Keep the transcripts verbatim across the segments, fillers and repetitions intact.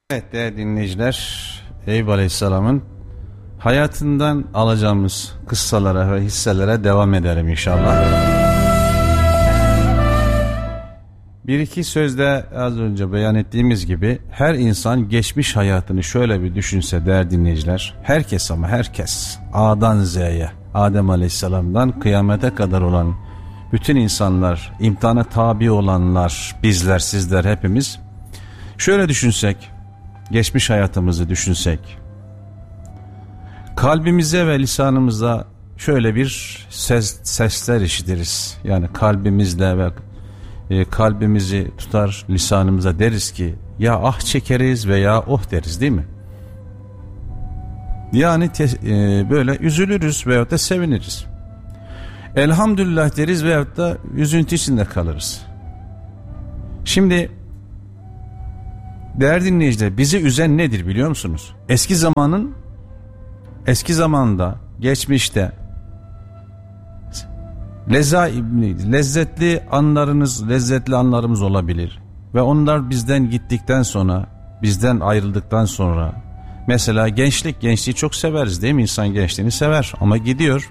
Evet değerli dinleyiciler, Eyüp Aleyhisselam'ın hayatından alacağımız kıssalara ve hisselere devam edelim inşallah. Bir iki sözde az önce beyan ettiğimiz gibi her insan geçmiş hayatını şöyle bir düşünse değerli dinleyiciler, herkes ama herkes A'dan Z'ye, Adem Aleyhisselam'dan kıyamete kadar olan bütün insanlar, imtihana tabi olanlar, bizler, sizler hepimiz şöyle düşünsek, geçmiş hayatımızı düşünsek, kalbimize ve lisanımıza şöyle bir ses, sesler işitiriz. Yani kalbimizle ve e, kalbimizi tutar lisanımıza deriz ki ya ah çekeriz veya oh deriz, değil mi? Yani te, e, böyle üzülürüz veyahut da seviniriz. Elhamdülillah deriz veyahut da üzüntü içinde kalırız. Şimdi değerli dinleyiciler, bizi üzen nedir biliyor musunuz? Eski zamanın, eski zamanda, geçmişte leza, lezzetli anlarınız, lezzetli anlarımız olabilir. Ve onlar bizden gittikten sonra, bizden ayrıldıktan sonra, mesela gençlik, gençliği çok severiz değil mi? İnsan gençliğini sever ama gidiyor.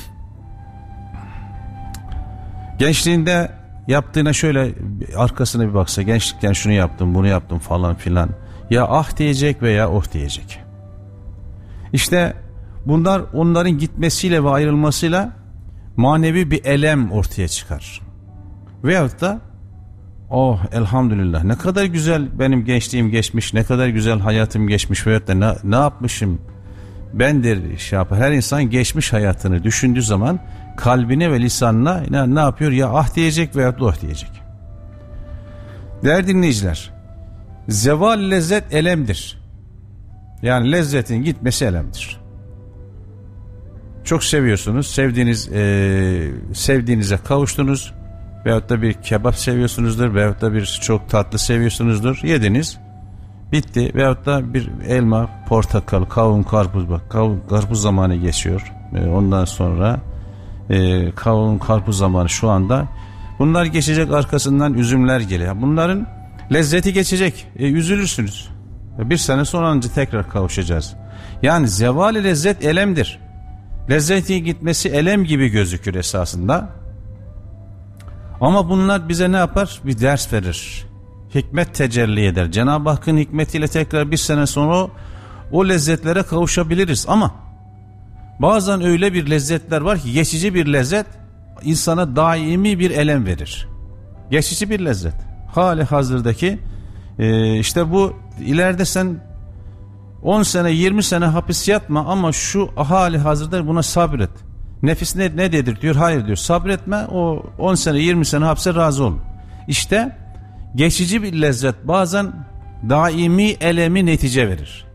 Gençliğinde yaptığına şöyle arkasına bir baksa, gençlikken şunu yaptım, bunu yaptım falan filan. Ya ah diyecek veya oh diyecek. İşte bunlar onların gitmesiyle ve ayrılmasıyla manevi bir elem ortaya çıkar. Veyahut da oh elhamdülillah ne kadar güzel benim gençliğim geçmiş, ne kadar güzel hayatım geçmiş veyahut da ne, ne yapmışım bendir şey yapar. Her insan geçmiş hayatını düşündüğü zaman kalbine ve lisanına ne, ne yapıyor? Ya ah diyecek veya oh diyecek. Değerli dinleyiciler, zeval lezzet elemdir. Yani lezzetin gitmesi elemdir. Çok seviyorsunuz, sevdiğiniz e, sevdiğinize kavuştunuz veyahut da bir kebap seviyorsunuzdur veyahut da bir çok tatlı seviyorsunuzdur, yediniz, bitti veyahut da bir elma, portakal, kavun, karpuz, bak kavun, karpuz zamanı geçiyor. E, ondan sonra e, kavun, karpuz zamanı şu anda. Bunlar geçecek, arkasından üzümler geliyor. Bunların lezzeti geçecek. E, üzülürsünüz. Bir sene sonra önce tekrar kavuşacağız. Yani zevali lezzet elemdir. Lezzeti gitmesi elem gibi gözükür esasında. Ama bunlar bize ne yapar? Bir ders verir. Hikmet tecelli eder. Cenab-ı Hakk'ın hikmetiyle tekrar bir sene sonra o, o lezzetlere kavuşabiliriz. Ama bazen öyle bir lezzetler var ki geçici bir lezzet insana daimi bir elem verir. Geçici bir lezzet. Hali hazırdaki e, işte bu ileride sen on sene yirmi sene hapis yatma ama şu hali hazırda buna sabret. Nefis ne, ne dedir diyor? Hayır diyor. Sabretme, o on sene yirmi sene hapse razı ol. İşte geçici bir lezzet bazen daimi elemi netice verir.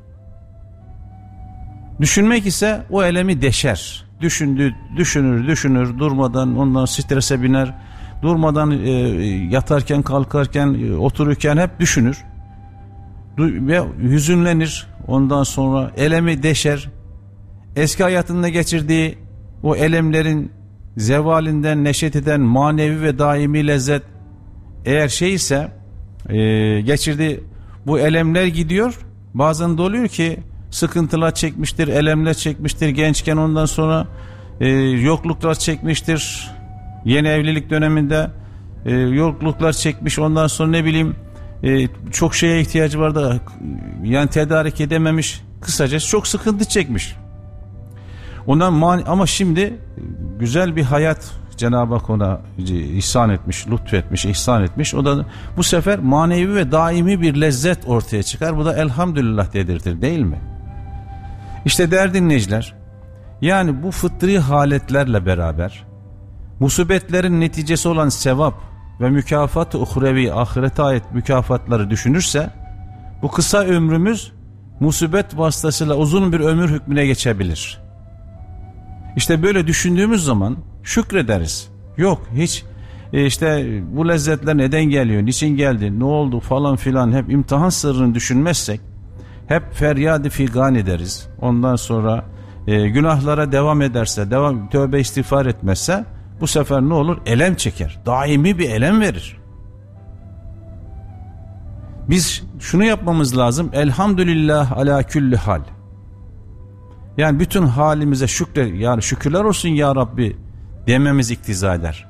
Düşünmek ise o elemi deşer. Düşündü, düşünür, düşünür, durmadan ondan strese biner. Durmadan e, yatarken, kalkarken, e, otururken hep düşünür. Du- ve hüzünlenir. Ondan sonra elemi deşer. Eski hayatında geçirdiği o elemlerin zevalinden neşet eden manevi ve daimi lezzet eğer şey ise e, geçirdiği bu elemler gidiyor. Bazen de oluyor ki sıkıntılar çekmiştir, elemler çekmiştir gençken, ondan sonra e, yokluklar çekmiştir. Yeni evlilik döneminde e, yokluklar çekmiş, ondan sonra ne bileyim e, çok şeye ihtiyacı vardı, yani tedarik edememiş, kısaca çok sıkıntı çekmiş. Ondan mani, ama şimdi güzel bir hayat Cenab-ı Hak ona ihsan etmiş, lütfetmiş, ihsan etmiş. O da bu sefer manevi ve daimi bir lezzet ortaya çıkar. Bu da elhamdülillah dedirtir, değil mi? İşte değerli dinleyiciler, yani bu fıtri haletlerle beraber musibetlerin neticesi olan sevap ve mükafat-ı uhrevi, ahirete ait mükafatları düşünürse bu kısa ömrümüz musibet vasıtasıyla uzun bir ömür hükmüne geçebilir. İşte böyle düşündüğümüz zaman şükrederiz. Yok hiç e işte bu lezzetler neden geliyor, niçin geldi, ne oldu falan filan, hep imtihan sırrını düşünmezsek, hep feryad-ı figan ederiz. Ondan sonra e, günahlara devam ederse, devam tövbe istiğfar etmezse bu sefer ne olur? Elem çeker. Daimi bir elem verir. Biz şunu yapmamız lazım. Elhamdülillah ala külli hal. Yani bütün halimize şükre, yani şükürler olsun ya Rabbi dememiz iktiza eder.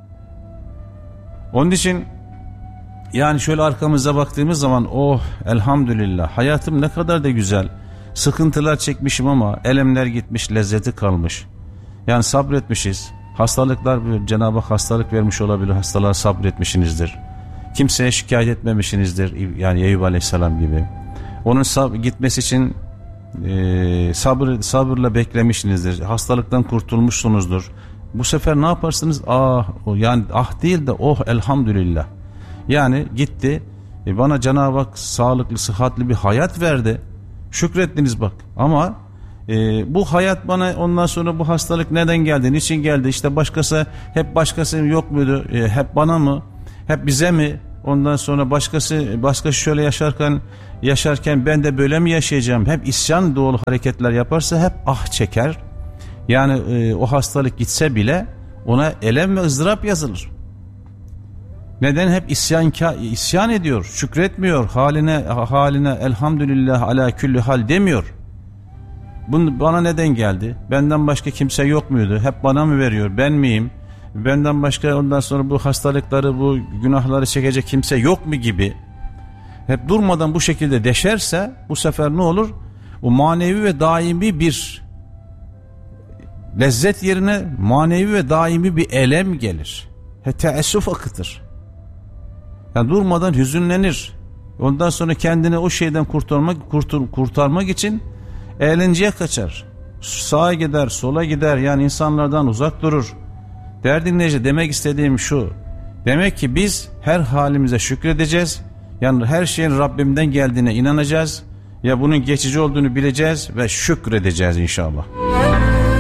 Onun için yani şöyle arkamıza baktığımız zaman oh elhamdülillah hayatım ne kadar da güzel. Sıkıntılar çekmişim ama elemler gitmiş, lezzeti kalmış. Yani sabretmişiz. Hastalıklar, Cenab-ı Hak hastalık vermiş olabilir. Hastalığa sabretmişsinizdir. Kimseye şikayet etmemişsinizdir. Yani Eyüp Aleyhisselam gibi. Onun sab- gitmesi için e, sabır sabırla beklemişsinizdir. Hastalıktan kurtulmuşsunuzdur. Bu sefer ne yaparsınız? Ah, yani ah değil de oh elhamdülillah. Yani gitti. E, bana Cenab-ı Hak sağlıklı, sıhhatli bir hayat verdi. Şükrettiniz bak. Ama e, bu hayat bana ondan sonra bu hastalık neden geldi? Niçin geldi? İşte başkası, hep başkası yok muydu? E, hep bana mı? Hep bize mi? Ondan sonra başkası başkası şöyle yaşarken yaşarken ben de böyle mi yaşayacağım? Hep isyan dolu hareketler yaparsa hep ah çeker. Yani e, o hastalık gitse bile ona elem ve ızdırap yazılır. Neden? Hep isyan, isyan ediyor, şükretmiyor, haline haline elhamdülillah ala külli hal demiyor. Bunu bana neden geldi? Benden başka kimse yok muydu? Hep bana mı veriyor? Ben miyim? Benden başka ondan sonra bu hastalıkları, bu günahları çekecek kimse yok mu gibi. Hep durmadan bu şekilde deşerse bu sefer ne olur? O manevi ve daimi bir lezzet yerine manevi ve daimi bir elem gelir. He, teessüf akıtır. Yani durmadan hüzünlenir. Ondan sonra kendini o şeyden kurtarmak, kurtar, kurtarmak için eğlenceye kaçar. Sağa gider, sola gider. Yani insanlardan uzak durur. Değerli dinleyici, demek istediğim şu. Demek ki biz her halimize şükredeceğiz. Yani her şeyin Rabbimden geldiğine inanacağız. Ya bunun geçici olduğunu bileceğiz ve şükredeceğiz inşallah.